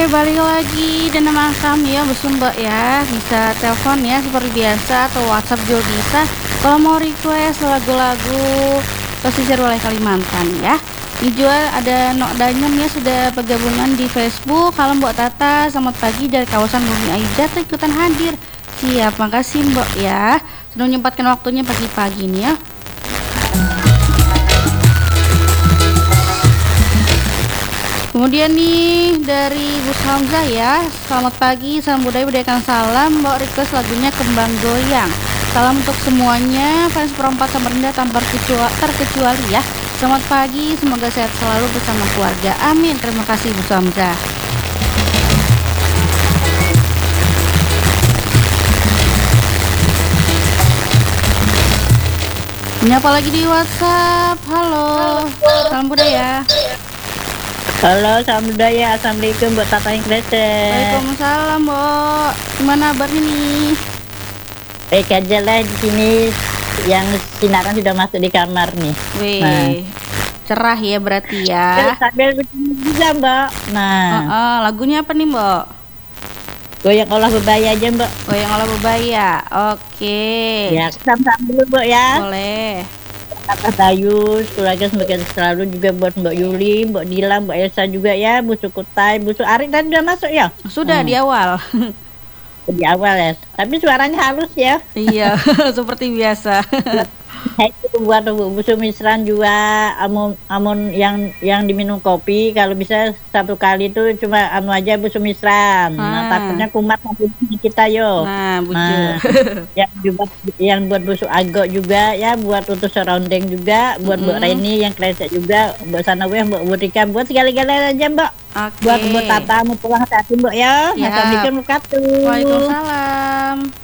balik lagi dan nama kami ya Busum Mbak ya. Bisa telepon ya seperti biasa atau WhatsApp juga bisa. Kalau mau request lagu-lagu pesisir wilayah Kalimantan ya. Ini juga ada Nok Danyem ya sudah bergabungan di Facebook. Halo Mbak Tata, selamat pagi dari kawasan Bumi Ayu Jati ikutan hadir. Siap, makasih Mbak ya. Sudah menyempatkan waktunya pagi-pagi nih ya. Kemudian nih dari Gus Hamzah ya, selamat pagi, salam budaya budayakan salam, bawa request lagunya Kembang Goyang. Salam untuk semuanya, fans perempat Samarinda tanpa terkecuali ya. Selamat pagi, semoga sehat selalu bersama keluarga. Amin. Terima kasih Gus Hamzah. Menyapa lagi di WhatsApp. Halo, salam budaya. Halo, salam budaya. Assalamualaikum buat Tata yang Kresek. Waalaikumsalam, Mbok. Gimana kabarnya nih? Baik aja lah di sini. Yang sinaran sudah masuk di kamar nih. Wih, cerah ya berarti ya. Sambil juga Mbak. Nah, lagunya apa nih Mbok? goyang olah bebaya aja Mbak. Goyang olah bebaya. Oke. Ya, sama-sama dulu Mbak ya. Boleh. Kata Dayus, keluarga semoga selalu juga buat Mbak Yuli, Mbak Dila, Mbak Elsa juga ya, Bu Sukutai, Bu Suari tadi udah masuk ya? Sudah di awal. Di awal ya, tapi suaranya halus ya. Iya, seperti biasa. Itu buat Bu Sumisran juga, amun yang diminum kopi kalau bisa satu kali itu cuma aja Bu Sumisran. Nah, takutnya kumat nanti kita yo. Yang buat Bu Suago juga ya, buat untuk surrounding juga, buat Mbak Reni yang Kresek juga, Mbak Sanaweh, Mbak Budika, buat segala-galanya aja Mbak. Okay. Buat Mbak Tata mau pulang hati Mbak ya. Assalamualaikum warahmatullahi wabarakatuh. Waalaikumsalam.